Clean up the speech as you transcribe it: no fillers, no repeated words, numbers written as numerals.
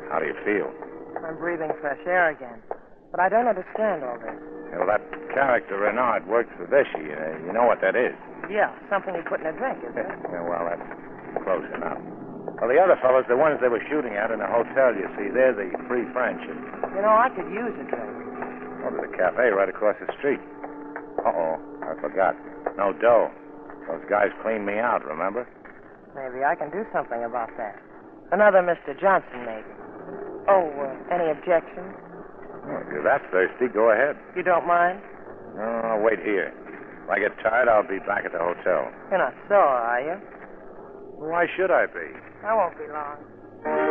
How do you feel? I'm breathing fresh air again. But I don't understand all this. Yeah, well, that character Renard works for Vichy. You know what that is? Yeah, something you put in a drink, isn't it? Yeah, well, that's close enough. Well, the other fellows, the ones they were shooting at in the hotel, you see, they're the Free French. You know, I could use a drink. Oh, there's a cafe right across the street. Uh-oh, I forgot. No dough. Those guys cleaned me out, remember? Maybe I can do something about that. Another Mr. Johnson, maybe. Oh, any objections? Oh, if you're that thirsty, go ahead. You don't mind? No, I'll wait here. If I get tired, I'll be back at the hotel. You're not sore, are you? Why should I be? I won't be long.